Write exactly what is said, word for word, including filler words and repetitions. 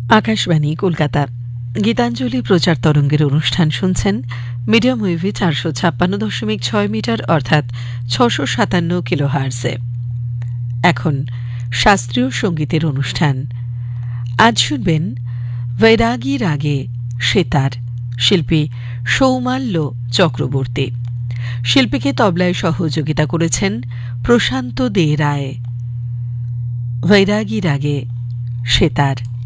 আকাশবাণী কলকাতা গীতাঞ্জলি প্রচার তরঙ্গের অনুষ্ঠান শুনছেন মিডিয়াম ওয়েভে চারশো ছাপ্পান্ন দশমিক ছয় মিটার অর্থাৎ ছশো সাতান্ন কিলোহার্জে। এখন শাস্ত্রীয় সঙ্গীতের অনুষ্ঠান। আজ শুনবেন বৈরাগী রাগে সেতার, শিল্পী সৌমাল্য চক্রবর্তী। শিল্পীকে তবলায় সহযোগিতা করেছেন প্রশান্ত দে রায়। বৈরাগী রাগে সেতার।